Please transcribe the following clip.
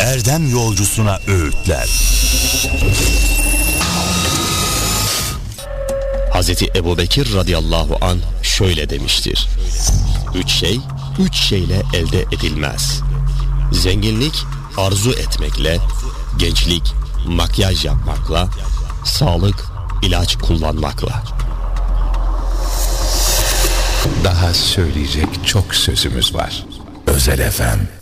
erdem yolcusuna öğütler. Hazreti Ebubekir radıyallahu anh şöyle demiştir: 3 şeyle elde edilmez. Zenginlik arzu etmekle, gençlik makyaj yapmakla, sağlık ilaç kullanmakla. Daha söyleyecek çok sözümüz var. Özel FM.